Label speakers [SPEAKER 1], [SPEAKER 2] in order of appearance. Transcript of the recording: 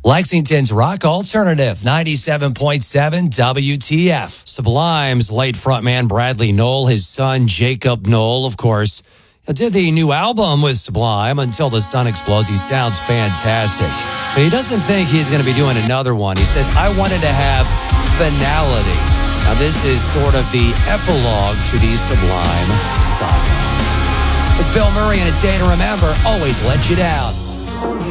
[SPEAKER 1] Lexington's Rock Alternative, 97.7 WTF. Sublime's late frontman Bradley Knoll, his son Jacob Knoll, of course, did the new album with Sublime, Until the Sun Explodes. He sounds fantastic. But he doesn't think he's going to be doing another one. He says, I wanted to have finality. Now, this is sort of the epilogue to the Sublime saga. It's Bill Murray and A Day to Remember. Always let you down.